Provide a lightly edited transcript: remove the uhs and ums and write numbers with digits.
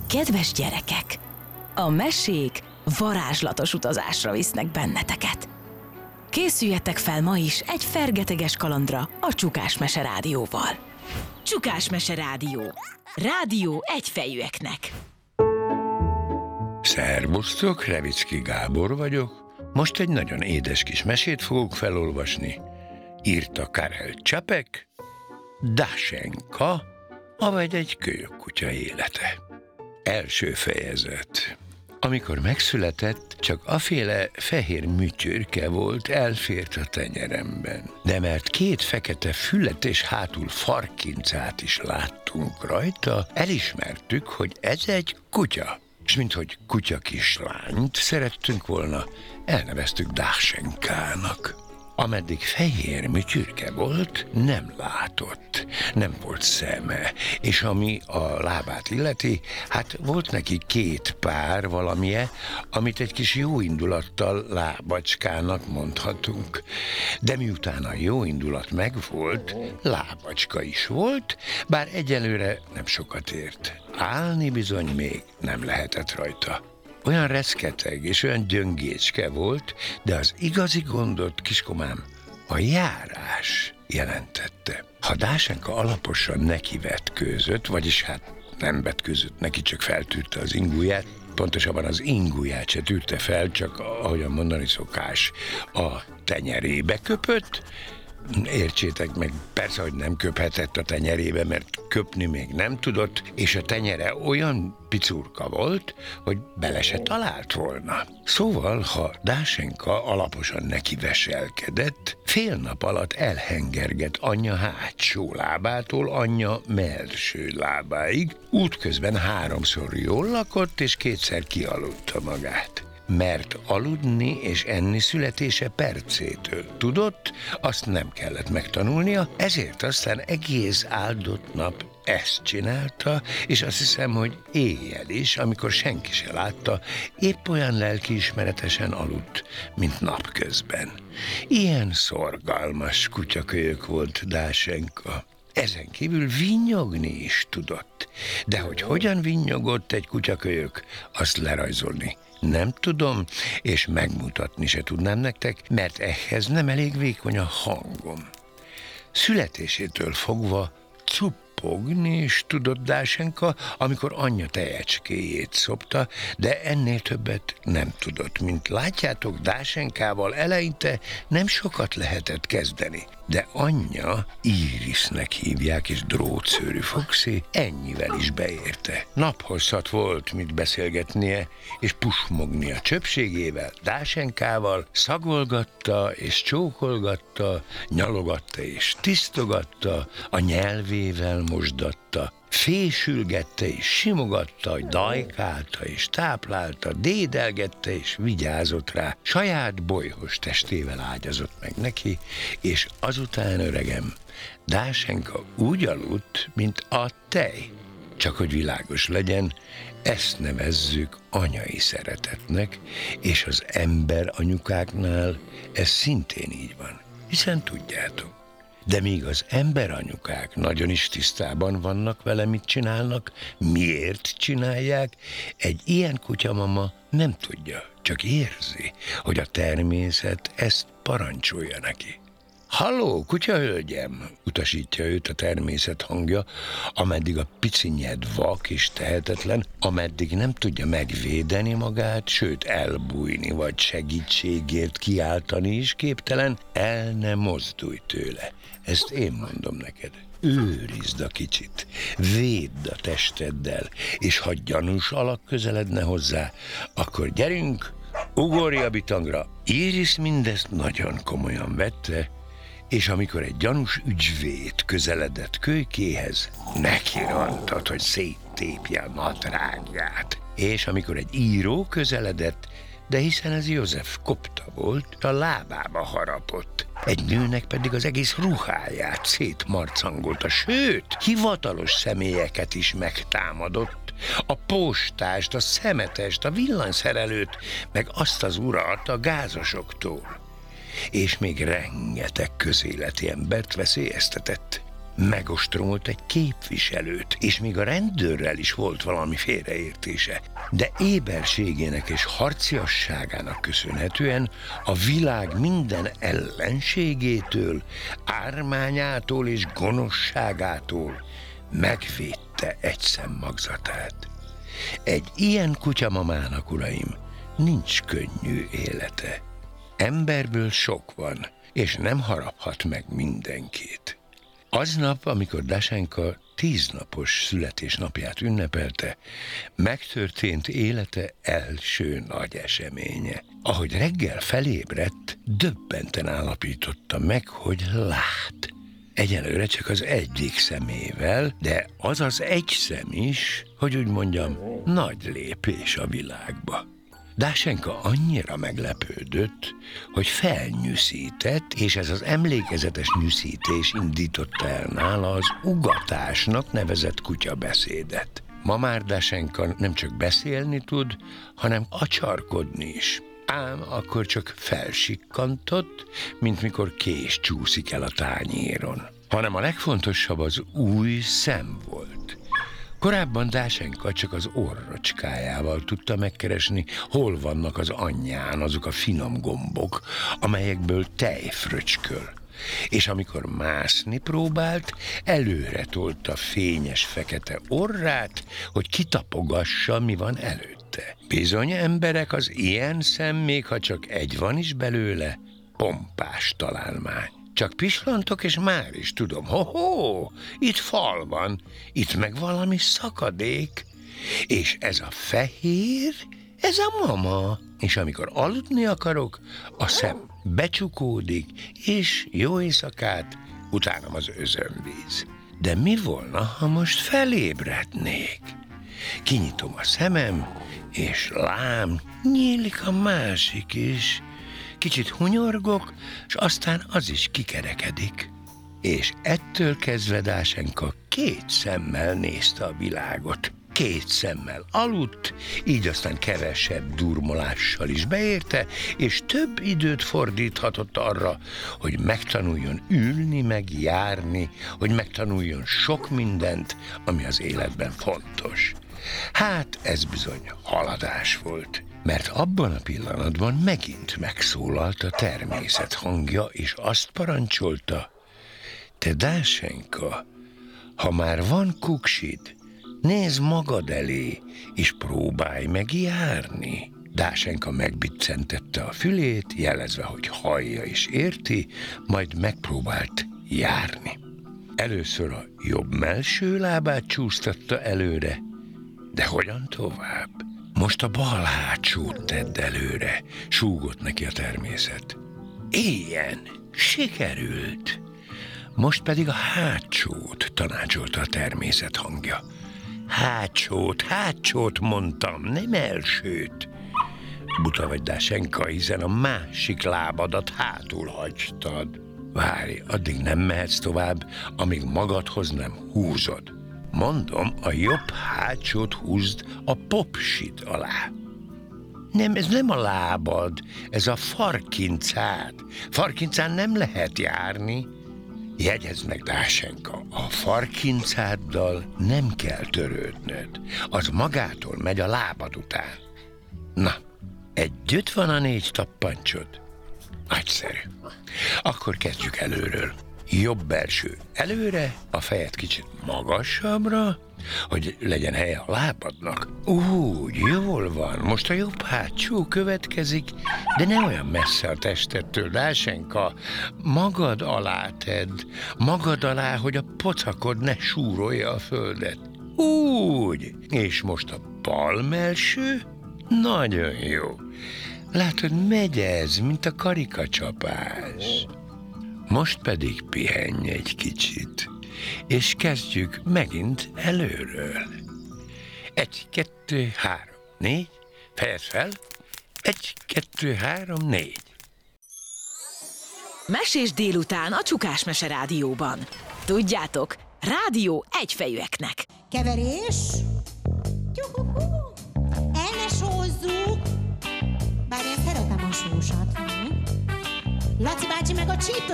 Kedves gyerekek, a mesék varázslatos utazásra visznek benneteket. Készüljetek fel ma is egy fergeteges kalandra a Csukás Mese Rádióval. Csukás Mese Rádió. Rádió egyfejűeknek. Szervusztok, Revicki Gábor vagyok. Most egy nagyon édes kis mesét fogok felolvasni. Írta Karel Čapek, Dášenka, avagy egy kölyökkutya élete. Első fejezet. Amikor megszületett, csak aféle fehér műtyürke volt, elfért a tenyeremben. De mert két fekete füllet és hátul farkincát is láttunk rajta, elismertük, hogy ez egy kutya. És minthogy kutya kislányt szerettünk volna, elneveztük Dášenkának. Ameddig fehér műtyürke volt, nem látott, nem volt szeme, és ami a lábát illeti, hát volt neki két pár valamije, amit egy kis jóindulattal lábacskának mondhatunk. De miután a jóindulat megvolt, lábacska is volt, bár egyelőre nem sokat ért. Állni bizony még nem lehetett rajta. Olyan reszketeg és olyan gyöngécske volt, de az igazi gondot, kiskomám, a járás jelentette. Ha Dášenka alaposan nekivetkőzött, vagyis hát nem vetkőzött neki, csak feltűrte az inguját, pontosabban az inguját se tűrte fel, csak ahogyan mondani szokás, a tenyerébe köpött. Értsétek meg, persze, hogy nem köphetett a tenyerébe, mert köpni még nem tudott, és a tenyere olyan picurka volt, hogy bele se talált volna. Szóval, ha Dášenka alaposan neki veselkedett, fél nap alatt elhengergett anyja hátsó lábától anyja mellső lábáig, útközben 3-szor jól lakott, és 2-szer kialudta magát. Mert aludni és enni születése percétől tudott, azt nem kellett megtanulnia, ezért aztán egész áldott nap ezt csinálta, és azt hiszem, hogy éjjel is, amikor senki se látta, épp olyan lelkiismeretesen aludt, mint napközben. Ilyen szorgalmas kutyakölyök volt Dášenka. Ezen kívül vinnyogni is tudott, de hogy hogyan vinnyogott egy kutyakölyök, azt lerajzolni nem tudom, és megmutatni se tudnám nektek, mert ehhez nem elég vékony a hangom. Születésétől fogva cuppogni is tudott Dášenka, amikor anyja tejecskéjét szopta, de ennél többet nem tudott. Mint látjátok, Dášenkával eleinte nem sokat lehetett kezdeni. De anyja, Irisnek hívják, és drótszőrű Foxy, ennyivel is beérte. Naphosszat volt mit beszélgetnie, és pusmogni a csöpségével, Dášenkával, szagolgatta és csókolgatta, nyalogatta és tisztogatta, a nyelvével mosdatta, fésülgette és simogatta, dajkálta és táplálta, dédelgette és vigyázott rá, saját bolyhos testével ágyazott meg neki, és azután, öregem, Dášenka úgy aludt, mint a tej. Csak hogy világos legyen, ezt nevezzük anyai szeretetnek, és az ember anyukáknál ez szintén így van, hiszen tudjátok. De míg az emberanyukák nagyon is tisztában vannak vele, mit csinálnak, miért csinálják, egy ilyen kutyamama nem tudja, csak érzi, hogy a természet ezt parancsolja neki. Halló, kutyahölgyem, utasítja őt a természet hangja, ameddig a picinyed vak és tehetetlen, ameddig nem tudja megvédeni magát, sőt elbújni vagy segítségért kiáltani is képtelen, el ne mozdulj tőle. Ezt én mondom neked. Őrizd a kicsit, védd a testeddel, és ha gyanús alak közeledne hozzá, akkor gyerünk, ugorj a bitangra. Iris mindezt nagyon komolyan vette, és amikor egy gyanús ügyvéd közeledett kölykéhez, nekirontott, hogy széttépje a nadrágját. És amikor egy író közeledett, de hiszen ez József kopta volt, a lábába harapott. Egy nőnek pedig az egész ruháját szétmarcangolta, sőt, hivatalos személyeket is megtámadott. A postást, a szemetest, a villanyszerelőt, meg azt az urat a gázasoktól. És még rengeteg közéleti embert veszélyeztetett. Megostromolt egy képviselőt, és még a rendőrrel is volt valami félreértése. De éberségének és harciasságának köszönhetően a világ minden ellenségétől, ármányától és gonoszságától megvédte egy szemmagzatát. Egy ilyen kutyamamának, uraim, nincs könnyű élete. Emberből sok van, és nem haraphat meg mindenkit. Aznap, amikor Dasenka 10 napos születésnapját ünnepelte, megtörtént élete első nagy eseménye. Ahogy reggel felébredt, döbbenten állapította meg, hogy lát. Egyelőre csak az egyik szemével, de az az egy szem is, hogy úgy mondjam, nagy lépés a világba. Dasenka annyira meglepődött, hogy felnyűszített, és ez az emlékezetes nyűszítés indította el nála az ugatásnak nevezett kutyabeszédet. Ma már Dasenka nem csak beszélni tud, hanem acsarkodni is. Ám akkor csak felsikkantott, mint mikor kés csúszik el a tányéron. Hanem a legfontosabb az új szem volt. Korábban Dasenka csak az orrocskájával tudta megkeresni, hol vannak az anyján azok a finom gombok, amelyekből tej fröcsköl. És amikor mászni próbált, előre tolta fényes fekete orrát, hogy kitapogassa, mi van előtte. Bizony, emberek, az ilyen szem, még ha csak egy van is belőle, pompás találmány. Csak pislantok, és már is tudom, ho-ho, itt fal van, itt meg valami szakadék, és ez a fehér, ez a mama. És amikor aludni akarok, a szem becsukódik, és jó éjszakát, utánam az özönvíz. De mi volna, ha most felébrednék? Kinyitom a szemem, és lám, nyílik a másik is. Kicsit hunyorgok, és aztán az is kikerekedik. És ettől kezdve Dasenka 2 szemmel nézte a világot. 2 szemmel aludt, így aztán kevesebb durmolással is beérte, és több időt fordíthatott arra, hogy megtanuljon ülni, meg járni, hogy megtanuljon sok mindent, ami az életben fontos. Hát ez bizony haladás volt, mert abban a pillanatban megint megszólalt a természet hangja, és azt parancsolta: te Dasenka, ha már van kuksid, nézd magad elé, és próbálj meg járni. Dasenka megbiccentette a fülét, jelezve, hogy hallja és érti, majd megpróbált járni. Először a jobb mellső lábát csúsztatta előre, de hogyan tovább? Most a bal hátsót tedd előre, súgott neki a természet. Éljen, sikerült! Most pedig a hátsót, tanácsolta a természet hangja. Hátsót mondtam, nem elsőt. Buta vagy, Dasenka, hiszen a másik lábadat hátul hagytad. Várj, addig nem mehetsz tovább, amíg magadhoz nem húzod. Mondom, a jobb hátsót húzd a popsid alá. Nem, ez nem a lábad, ez a farkincád. Farkincán nem lehet járni. Jegyezd meg, Dasenka, a farkincáddal nem kell törődnöd. Az magától megy a lábad után. Na, együtt van a 4 tappancsod? Nagyszerű. Akkor kezdjük előről. Jobb belső előre, a fejed kicsit magasabbra, hogy legyen helye a lábadnak. Úgy, jól van. Most a jobb hátsó következik, de ne olyan messze a testettől, Dasenka. Magad alá tedd, magad alá, hogy a pocakod ne súrolja a földet. Úgy. És most a bal mellső? Nagyon jó. Látod, megy ez, mint a karikacsapás. Most pedig pihenj egy kicsit, és kezdjük megint előről. 1, 2, 3, 4, fejezd fel. 1, 2, 3, 4. Mesés délután a Csukásmese Rádióban. Tudjátok, rádió egyfejűeknek. Keverés. Tyuhuhu. El ne sózzuk. Bár én szeretem a sósat. Laci bácsi meg a csípő